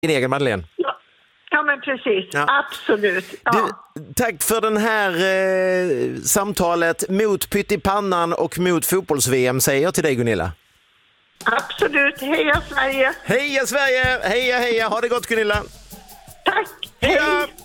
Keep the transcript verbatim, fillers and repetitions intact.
din egen Madeleine. Ja, ja men precis. Ja. Absolut. Ja. Du, tack för den här eh, samtalet mot pyttipannan och mot fotbolls-V M säger jag till dig, Gunilla. Absolut. Heja Sverige. Heja Sverige! Heja, heja! Ha det gott, Gunilla! Tack. Heja! Hej.